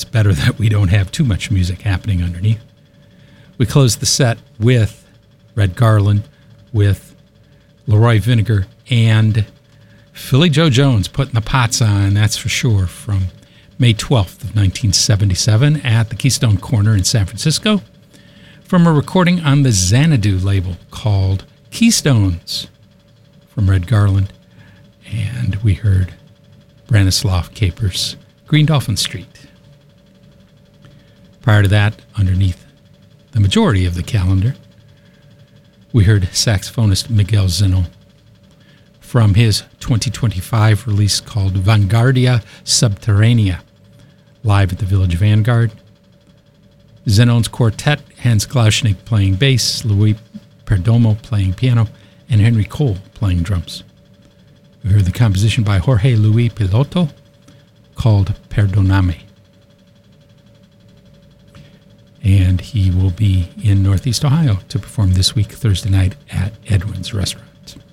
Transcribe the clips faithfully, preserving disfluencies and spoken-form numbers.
it's better that we don't have too much music happening underneath. We closed the set with Red Garland, with Leroy Vinegar, and Philly Joe Jones putting the pots on, that's for sure, from May twelfth of nineteen seventy-seven at the Keystone Corner in San Francisco, from a recording on the Xanadu label called Keystones from Red Garland. And we heard Branislav Capers' Green Dolphin Street. Prior to that, underneath the majority of the calendar, we heard saxophonist Miguel Zenón from his twenty twenty-five release called Vanguardia Subterránea, live at the Village Vanguard. Zenón's quartet, Hans Glauschnig playing bass, Louis Perdomo playing piano, and Henry Cole playing drums. We heard the composition by Jorge Luis Piloto called Perdóname. And he will be in Northeast Ohio to perform this week, Thursday night, at Edwin's Restaurant.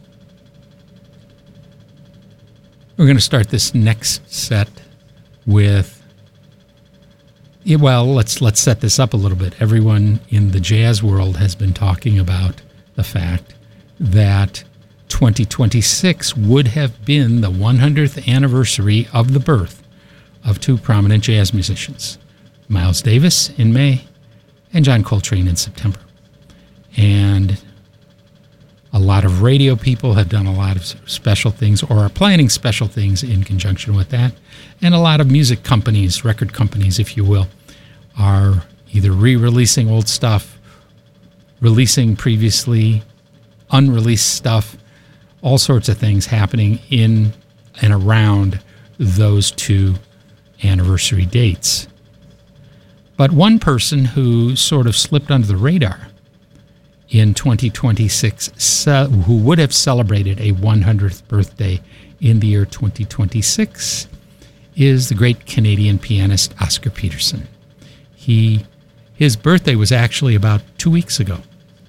We're going to start this next set with, yeah, well, let's let's set this up a little bit. Everyone in the jazz world has been talking about the fact that twenty twenty-six would have been the one hundredth anniversary of the birth of two prominent jazz musicians, Miles Davis in May and John Coltrane in September. And a lot of radio people have done a lot of special things or are planning special things in conjunction with that. And a lot of music companies, record companies, if you will, are either re-releasing old stuff, releasing previously unreleased stuff, all sorts of things happening in and around those two anniversary dates. But one person who sort of slipped under the radar in twenty twenty-six, who would have celebrated a one hundredth birthday in the year twenty twenty-six, is the great Canadian pianist Oscar Peterson. He, his birthday was actually about two weeks ago.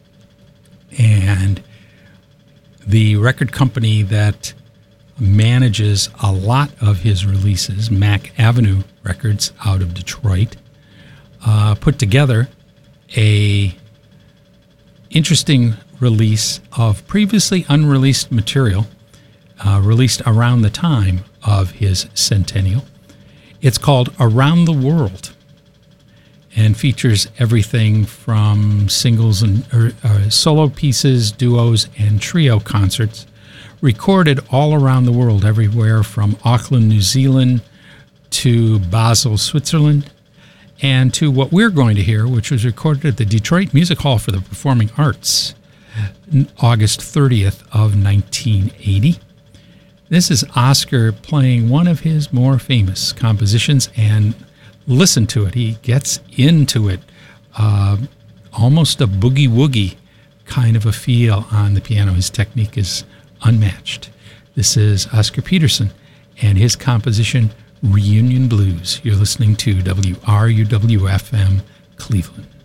And the record company that manages a lot of his releases, Mac Avenue Records out of Detroit, uh, put together a interesting release of previously unreleased material uh, released around the time of his centennial. It's called Around the World and features everything from singles and or, uh, solo pieces, duos, and trio concerts recorded all around the world, everywhere from Auckland, New Zealand to Basel, Switzerland, and to what we're going to hear, which was recorded at the Detroit Music Hall for the Performing Arts, August thirtieth of nineteen eighty. This is Oscar playing one of his more famous compositions, and listen to it. He gets into it, uh, almost a boogie-woogie kind of a feel on the piano. His technique is unmatched. This is Oscar Peterson and his composition, Reunion Blues. You're listening to W R U W F M Cleveland.